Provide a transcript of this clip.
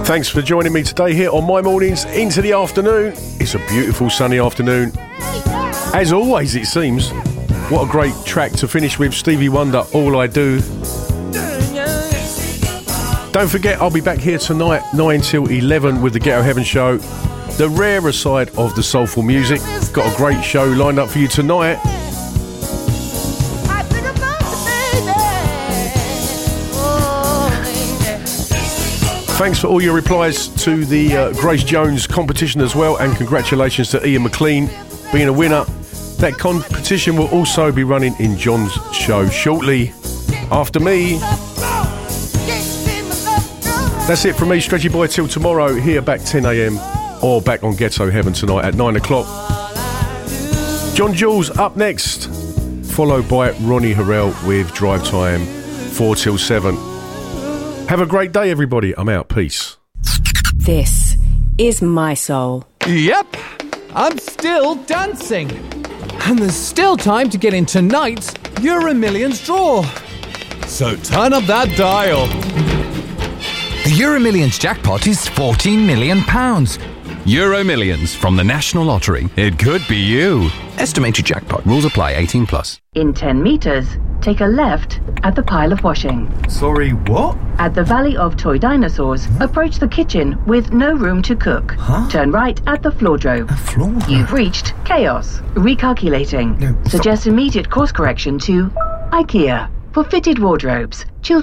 Thanks for joining me today here on My Mornings into the afternoon. It's a beautiful sunny afternoon. As always, it seems. What a great track to finish with. Stevie Wonder, All I Do. Don't forget, I'll be back here tonight, 9 till 11 with the Ghetto Heaven show. The rarer side of the soulful music. Got a great show lined up for you tonight. Thanks for all your replies to the Grace Jones competition as well, and congratulations to Ian McLean being a winner. That competition will also be running in John's show shortly after me. That's it from me, Stretchy Boy, till tomorrow, here back 10 a.m. or back on Ghetto Heaven tonight at 9 o'clock. John Jules up next, followed by Ronnie Harrell with Drive Time 4 till 7. Have a great day, everybody. I'm out. Peace. This is My Soul. Yep, I'm still dancing. And there's still time to get in tonight's Euro Millions draw. So turn up that dial. The Euro Millions jackpot is £14 million. Euro Millions from the National Lottery. It could be you. Estimated jackpot. Rules apply. 18 plus. In 10 metres, take a left at the pile of washing. Sorry, what? At the Valley of Toy Dinosaurs, approach the kitchen with no room to cook. Huh? Turn right at the floordrome. A floor? You've reached chaos. Recalculating. No, Suggest immediate course correction to IKEA for fitted wardrobes.